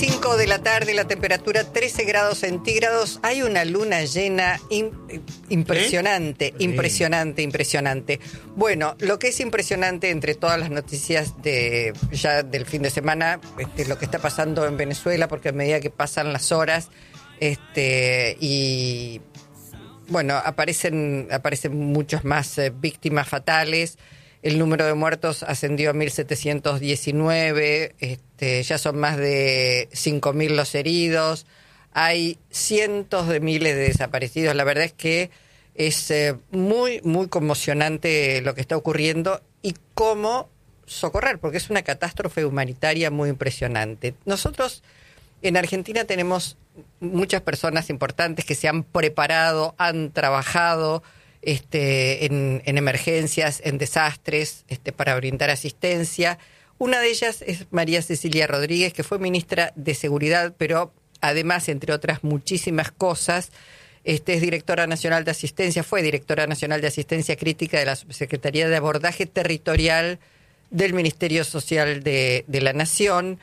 5 de la tarde, la temperatura 13 grados centígrados. Hay una luna llena impresionante, impresionante. Bueno, lo que es impresionante entre todas las noticias ya del fin de semana, lo que está pasando en Venezuela, porque a medida que pasan las horas, y bueno, aparecen muchas más víctimas fatales. El número de muertos ascendió a 1.719, ya son más de 5.000 los heridos, hay cientos de miles de desaparecidos. La verdad es que es muy, muy conmocionante lo que está ocurriendo y cómo socorrer, porque es una catástrofe humanitaria muy impresionante. Nosotros en Argentina tenemos muchas personas importantes que se han preparado, han trabajado en emergencias, en desastres, para brindar asistencia. Una de ellas es María Cecilia Rodríguez, que fue ministra de Seguridad, pero además, entre otras muchísimas cosas, es directora nacional de asistencia, fue directora nacional de asistencia crítica de la Subsecretaría de Abordaje Territorial del Ministerio Social de la Nación,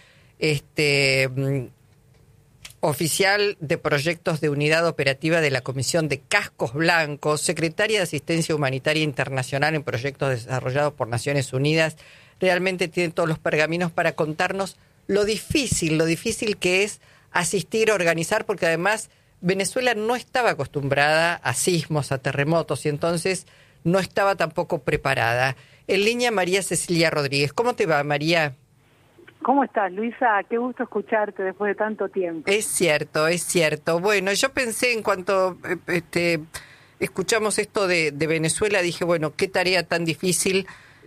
oficial de proyectos de unidad operativa de la Comisión de Cascos Blancos, secretaria de Asistencia Humanitaria Internacional en proyectos desarrollados por Naciones Unidas. Realmente tiene todos los pergaminos para contarnos lo difícil que es asistir, organizar, porque además Venezuela no estaba acostumbrada a sismos, a terremotos, y entonces no estaba tampoco preparada. En línea, María Cecilia Rodríguez. ¿Cómo te va, María? ¿Cómo estás, Luisa? Qué gusto escucharte después de tanto tiempo. Es cierto. Bueno, yo pensé en cuanto escuchamos esto de Venezuela, dije, bueno, qué tarea tan difícil,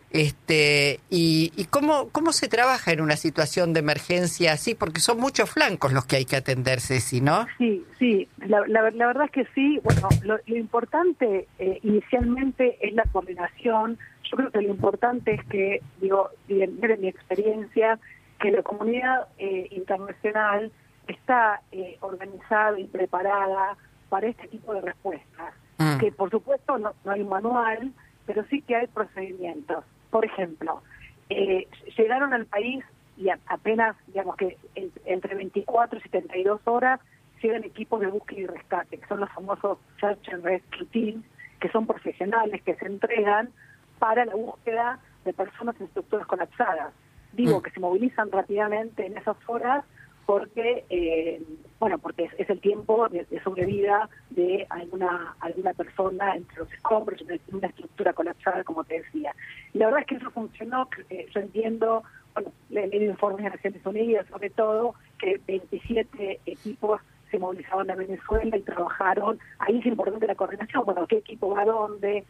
y cómo se trabaja en una situación de emergencia así, porque son muchos flancos los que hay que atenderse, ¿sí, no? Sí, la verdad es que sí. Bueno, lo importante inicialmente es la coordinación. Yo creo que lo importante es que, desde mi experiencia, que la comunidad internacional está organizada y preparada para este tipo de respuestas. Que por supuesto no hay un manual, pero sí que hay procedimientos. Por ejemplo, llegaron al país y apenas, que entre 24 y 72 horas llegan equipos de búsqueda y rescate, que son los famosos Search and Rescue Teams, que son profesionales que se entregan para la búsqueda de personas en estructuras colapsadas. Que se movilizan rápidamente en esas horas porque porque es el tiempo de sobrevida de alguna persona entre los escombros, en una estructura colapsada, como te decía. Y la verdad es que eso funcionó. Yo entiendo, le he leído informes de Naciones Unidas, sobre todo, que 27 equipos se movilizaban a Venezuela y trabajaron. Ahí es importante la coordinación, qué equipo va a dónde.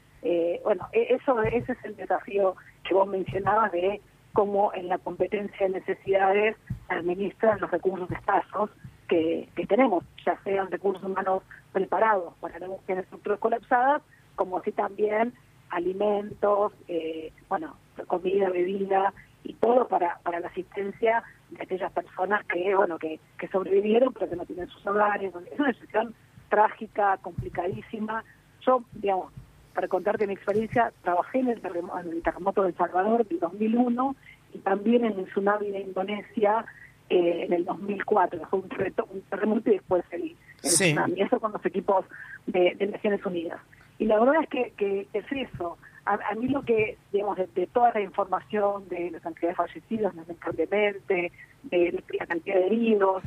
Ese es el desafío que vos mencionabas de cómo en la competencia de necesidades se administran los recursos escasos que tenemos, ya sean recursos humanos preparados para la búsqueda de estructuras colapsadas, como así también alimentos, comida, bebida y todo para la asistencia de aquellas personas que sobrevivieron pero que no tienen sus hogares. Es una situación trágica, complicadísima. Yo, para contarte mi experiencia, trabajé en el terremoto de El Salvador del 2001 y también en el tsunami de Indonesia en el 2004. Fue un terremoto y después el tsunami. Eso con los equipos de Naciones Unidas. Y la verdad es que es eso. A mí lo que, de toda la información de la cantidad de fallecidos, lamentablemente, de la cantidad de heridos,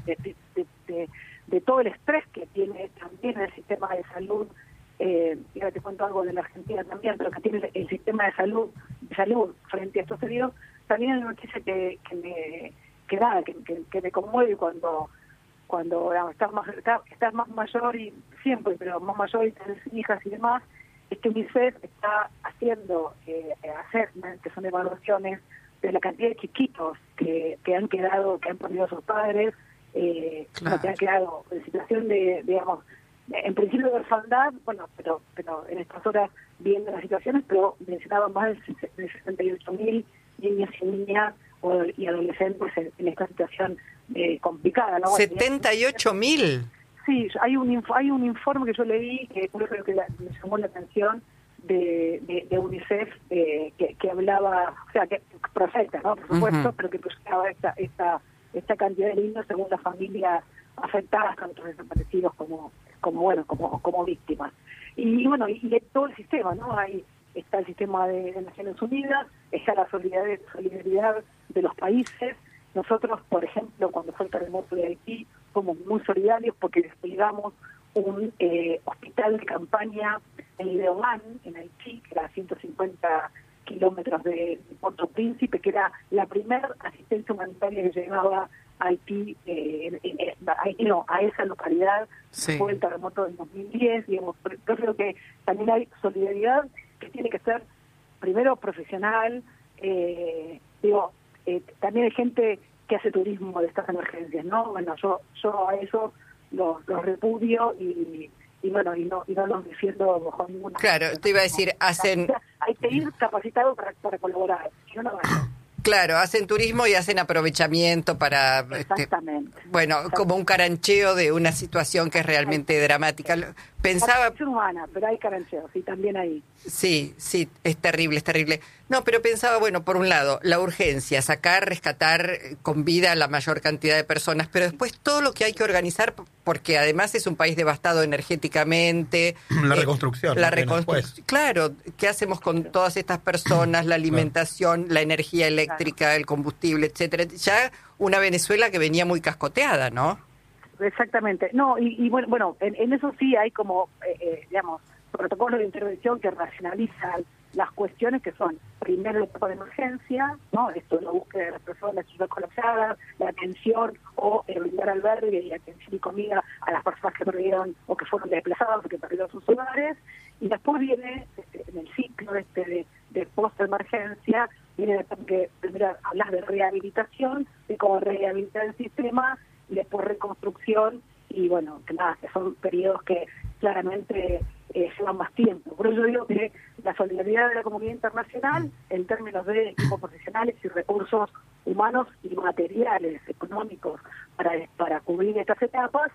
de todo el estrés que tiene también el sistema de salud. Y ahora te cuento algo de la Argentina también, pero que tiene el sistema de salud frente a estos heridos. También hay una noticia que me conmueve cuando estás más mayor, y siempre, pero más mayor y tienes hijas y demás, es que UNICEF está haciendo que son evaluaciones de la cantidad de chiquitos que han perdido a sus padres, que han quedado en situación de, en principio de orfandad, pero en estas horas viendo las situaciones, pero mencionaba más de 68.000 niños y niñas y adolescentes en esta situación complicada, ¿no? ¿78.000? Sí, hay un informe que yo leí que creo que me llamó la atención de UNICEF que hablaba, que proyecta, ¿no? Por supuesto, pero que proyectaba esta cantidad de niños según las familias afectadas, tanto desaparecidos como víctimas. Y bueno, y de todo el sistema, ¿no? Ahí está el sistema de Naciones Unidas, está la solidaridad de los países. Nosotros, por ejemplo, cuando fue el terremoto de Haití, fuimos muy solidarios porque desplegamos un hospital de campaña en Ideoman, en Haití, que era a 150 kilómetros de Puerto Príncipe, que era la primera asistencia humanitaria que llegaba a Haití, a esa localidad, fue el terremoto del 2010. Digamos, yo creo que también hay solidaridad que tiene que ser, primero, profesional. También hay gente que hace turismo de estas emergencias, ¿no? Bueno, yo a eso los repudio y no los defiendo bajo ninguna. Claro, te iba a decir, hay que ir capacitado para colaborar, si no, no van. Claro, hacen turismo y hacen aprovechamiento para... Exactamente. Como un carancheo de una situación que es realmente dramática. Pensaba... Es humana, pero hay carancheos, y también ahí. Sí, es terrible, es terrible. No, pero pensaba, por un lado, la urgencia, rescatar con vida a la mayor cantidad de personas, pero después todo lo que hay que organizar, porque además es un país devastado energéticamente. La reconstrucción. Claro, ¿qué hacemos con todas estas personas? La alimentación, la energía eléctrica, el combustible, etcétera. Ya una Venezuela que venía muy cascoteada, ¿no? Exactamente. No, y bueno, en eso sí hay como, protocolos de intervención que racionalizan las cuestiones que son, primero, el etapa de emergencia, ¿no? Esto es la búsqueda de las personas colapsadas, la atención o brindar albergue y atención y comida a las personas que perdieron o que fueron desplazadas o que perdieron sus hogares. Y después viene, en el ciclo de post-emergencia, viene que primero hablas de rehabilitación, de cómo rehabilitar el sistema, y después reconstrucción, y que son periodos que claramente llevan más tiempo. Por eso yo digo que la solidaridad de la comunidad internacional, en términos de equipos profesionales y recursos humanos y materiales, económicos, para cubrir estas etapas,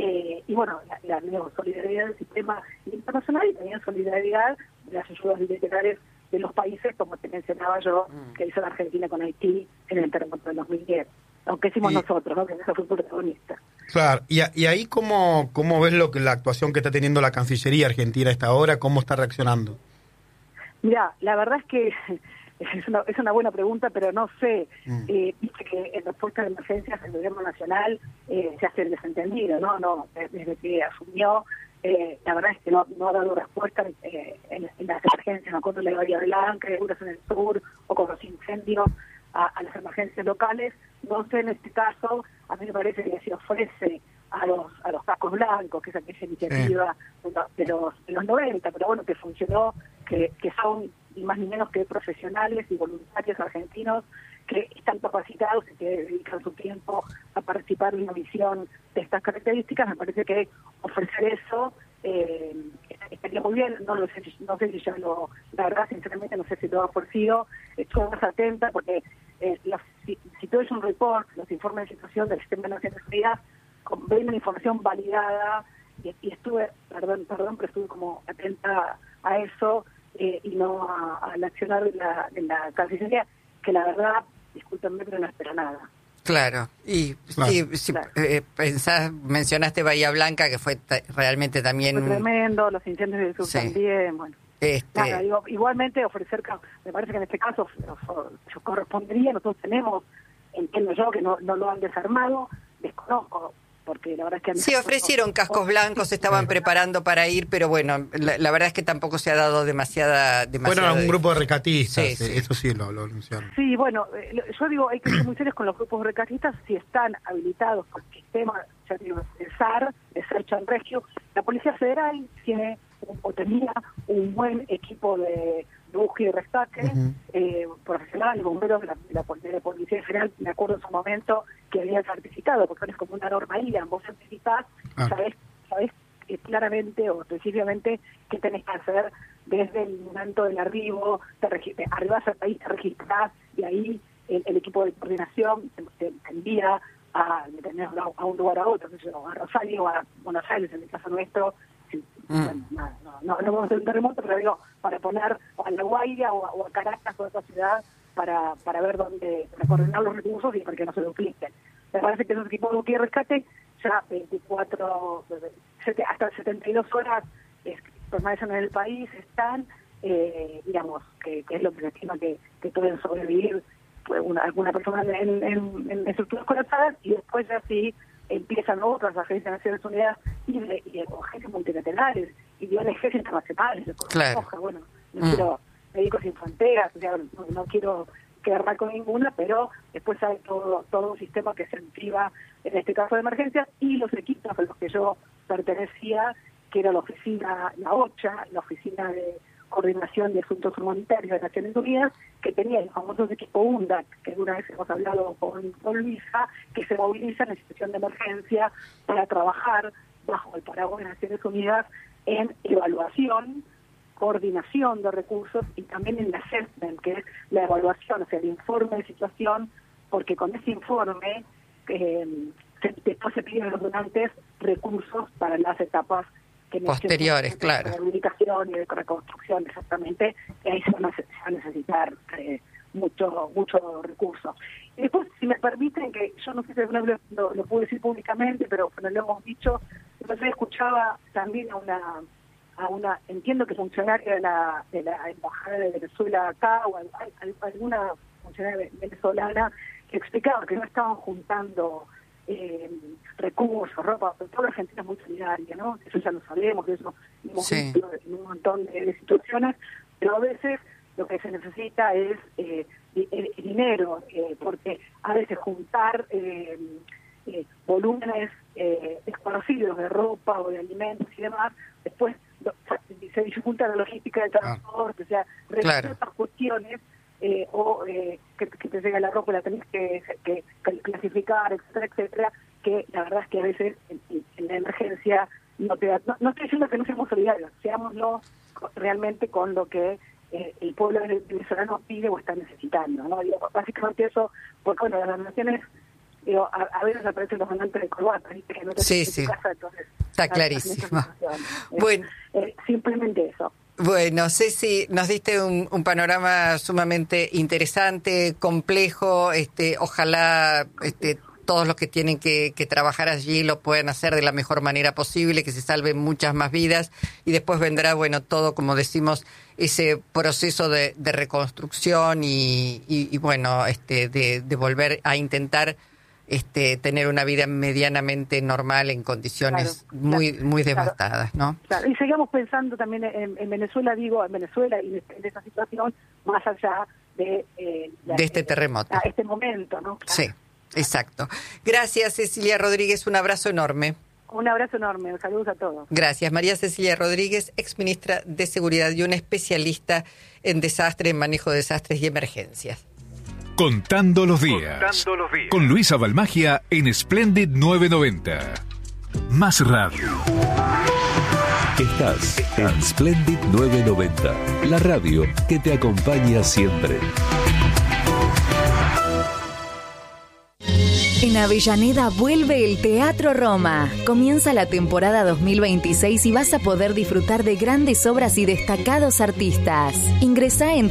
la solidaridad del sistema internacional y también solidaridad de las ayudas bilaterales de los países, como te mencionaba yo, que hizo la Argentina con Haití en el terremoto del 2010. Aunque hicimos nosotros, ¿no? Que eso fue protagonista. Claro, y ahí ¿cómo ves la actuación que está teniendo la Cancillería Argentina a esta hora? ¿Cómo está reaccionando? Mira, la verdad es que es una buena pregunta, pero no sé. Viste que en las fuerzas de emergencias el gobierno nacional se hace el desentendido, ¿no? Desde que asumió, la verdad es que no ha dado respuesta en las emergencias, ¿no? Con la Bahía Blanca, seguros en el sur, o con los incendios a las emergencias locales. No sé, en este caso, a mí me parece que se ofrece a los cascos blancos, que es aquella iniciativa de los 90, pero bueno, que funcionó, que son ni más ni menos que profesionales y voluntarios argentinos que están capacitados y que dedican su tiempo a participar en una misión de estas características. Me parece que ofrecer eso estaría muy bien. No sé si ya la verdad, sinceramente, no sé si lo ha ofrecido. Estoy más atenta porque si todo es un report, los informes de situación del sistema de Naciones Unidas, ven una información validada, y estuve, perdón, pero estuve como atenta a eso, y no al accionar de la Cancillería, que la verdad, discúlpenme, pero no espero nada. Claro, y claro. Si mencionaste Bahía Blanca, que fue realmente también... Fue tremendo, los incendios del sur también, bueno. Nada, igualmente ofrecer, me parece que en este caso correspondería, nosotros tenemos, entiendo yo que no lo han desarmado, desconozco, porque la verdad es que... Sí, ofrecieron cascos blancos, estaban preparando para ir, pero bueno, la verdad es que tampoco se ha dado demasiada... Bueno, un grupo de rescatistas, eso sí lo anunciaron. Sí, bueno, yo digo, hay que ser muy serios con los grupos de rescatistas si están habilitados por el sistema, ya digo, el SAR, el Search and Rescue. La Policía Federal tenía un buen equipo de búsqueda y rescate, profesional, bomberos de la Policía Federal. Me acuerdo en su momento que habían certificado, porque no es como una norma IRA, vos certificás, sabés claramente o específicamente qué tenés que hacer desde el momento del arribo, arribás al país, te registrás, y ahí el equipo de coordinación te envía a un lugar a otro, a Rosario o a Buenos Aires, en el caso nuestro. No vamos a hacer un terremoto, pero digo, para poner a La Guaira o a Caracas o a otra ciudad para ver dónde, para coordinar los recursos y para que no se dupliquen. Me parece que esos equipos de búsqueda y rescate ya 24, hasta 72 horas permanecen en el país, están, digamos, que es lo que se estima que pueden sobrevivir alguna persona en estructuras colapsadas, y después ya sí empiezan otras agencias de Naciones Unidas y de agencias multilaterales y de ONGs internacionales, claro. Bueno, no quiero Médicos Sin Fronteras, o sea, no quiero quedar mal con ninguna, pero después hay todo un sistema que se activa en este caso de emergencia, y los equipos a los que yo pertenecía, que era la oficina, la OCHA, la Oficina de Coordinación de Asuntos Humanitarios de Naciones Unidas, que tenía el famoso equipo UNDAC, que una vez hemos hablado con Luisa, que se moviliza en situación de emergencia para trabajar bajo el paraguas de Naciones Unidas en evaluación, coordinación de recursos y también en el assessment, que es la evaluación, o sea, el informe de situación, porque con ese informe después se piden a los donantes recursos para las etapas que posteriores, claro. De rehabilitación y de reconstrucción, exactamente, y ahí se va a necesitar mucho recurso. Y después, si me permiten, que yo no sé si lo puedo decir públicamente, pero lo hemos dicho, entonces escuchaba también a una entiendo que funcionaria de la Embajada de Venezuela acá, o alguna funcionaria venezolana, que explicaba que no estaban juntando recursos, ropa, pero toda la Argentina es muy solidaria, ¿no? Eso ya lo sabemos, eso hemos visto en un montón de situaciones, pero a veces lo que se necesita es dinero, porque a veces juntar volúmenes desconocidos de ropa o de alimentos y demás, después se dificulta la logística del transporte, o sea, claro. Estas cuestiones, que te llega la ropa, la tenés que clasificar, etcétera, que la verdad es que a veces en la emergencia no estoy diciendo que no seamos solidarios, seámoslo realmente con lo que el pueblo venezolano pide o está necesitando, ¿no? Digo, básicamente eso, porque bueno, las donaciones, a veces aparecen los donantes de corbata, ¿viste? Que no te sí. casa, entonces, está clarísimo. Bueno, simplemente eso. Bueno, Ceci, nos diste un panorama sumamente interesante, complejo. Ojalá todos los que tienen que trabajar allí lo puedan hacer de la mejor manera posible, que se salven muchas más vidas, y después vendrá, bueno, todo, como decimos, ese proceso de reconstrucción y bueno, de volver a intentar tener una vida medianamente normal en condiciones muy devastadas, ¿no? Claro. Y sigamos pensando también en Venezuela, y en esa situación, más allá de este terremoto. A este momento, ¿no? Claro. Sí, exacto. Gracias, Cecilia Rodríguez, un abrazo enorme. Un abrazo enorme, saludos a todos. Gracias. María Cecilia Rodríguez, exministra de Seguridad y una especialista en desastres, en manejo de desastres y emergencias. Contando los días. Con Luisa Balmagia en Splendid 990. Más radio. Estás en Splendid 990, la radio que te acompaña siempre. En Avellaneda vuelve el Teatro Roma. Comienza la temporada 2026 y vas a poder disfrutar de grandes obras y destacados artistas. Ingresá en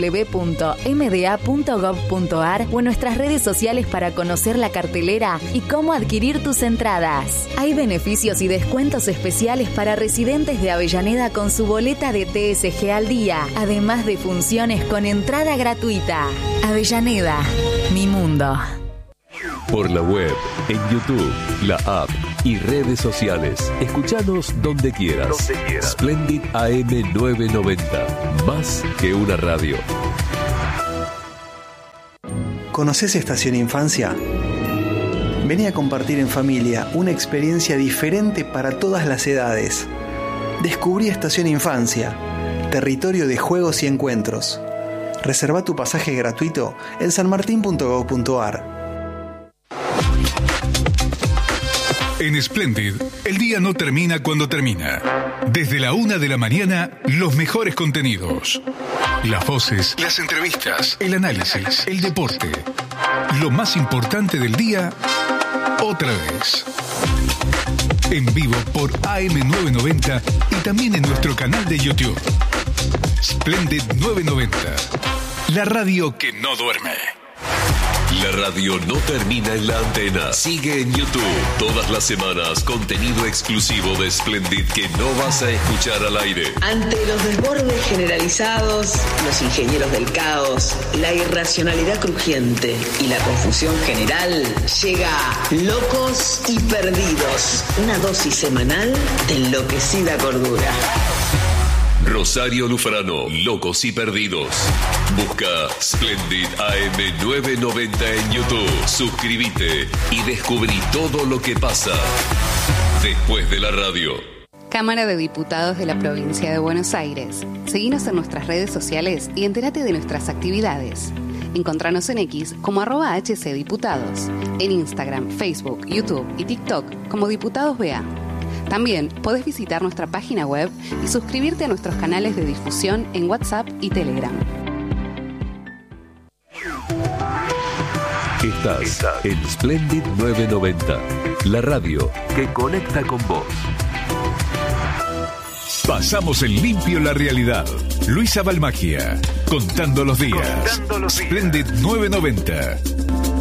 www.mda.gov.ar o en nuestras redes sociales para conocer la cartelera y cómo adquirir tus entradas. Hay beneficios y descuentos especiales para residentes de Avellaneda con su boleta de TSG al día, además de funciones con entrada gratuita. Avellaneda, mi mundo. Por la web, en YouTube, la app y redes sociales. Escuchanos donde quieras. Splendid AM 990. Más que una radio. ¿Conoces Estación Infancia? Vení a compartir en familia una experiencia diferente para todas las edades. Descubrí Estación Infancia, territorio de juegos y encuentros. Reserva tu pasaje gratuito en sanmartin.gov.ar. En Splendid, el día no termina cuando termina. Desde la 1 de la mañana, los mejores contenidos. Las voces, las entrevistas, el análisis, el deporte. Lo más importante del día, otra vez. En vivo por AM990 y también en nuestro canal de YouTube. Splendid 990. La radio que no duerme. La radio no termina en la antena. Sigue en YouTube. Todas las semanas, contenido exclusivo de Splendid que no vas a escuchar al aire. Ante los desbordes generalizados, los ingenieros del caos, la irracionalidad crujiente y la confusión general, llega Locos y Perdidos. Una dosis semanal de enloquecida cordura. Rosario Lufrano, Locos y Perdidos. Busca Splendid AM990 en YouTube. Suscríbete y descubrí todo lo que pasa después de la radio. Cámara de Diputados de la Provincia de Buenos Aires. Seguinos en nuestras redes sociales y entérate de nuestras actividades. Encontranos en X como @HCDiputados. En Instagram, Facebook, YouTube y TikTok como Diputados BA. También podés visitar nuestra página web y suscribirte a nuestros canales de difusión en WhatsApp y Telegram. Estás en Splendid 990, la radio que conecta con vos. Pasamos en limpio la realidad. Luisa Balmagia, contando los días. Splendid 990.